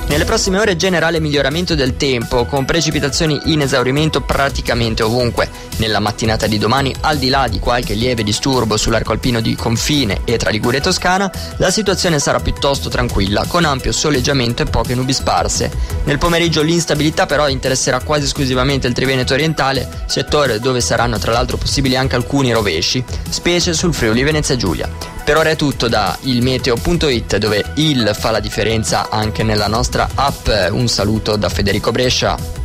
Nelle prossime ore generale miglioramento del tempo, con precipitazioni in esaurimento praticamente ovunque. Nella mattinata di domani, al di là di qualche lieve disturbo sull'arco alpino di confine e tra Liguria e Toscana, la situazione sarà piuttosto tranquilla, con ampio soleggiamento e poche nubi sparse. Nel pomeriggio l'instabilità però interesserà quasi esclusivamente il Triveneto orientale, settore dove saranno tra l'altro possibili anche alcuni rovesci, specie sul Friuli Venezia Giulia. Per ora è tutto da ilmeteo.it, dove il fa la differenza anche nella nostra app. Un saluto da Federico Brescia.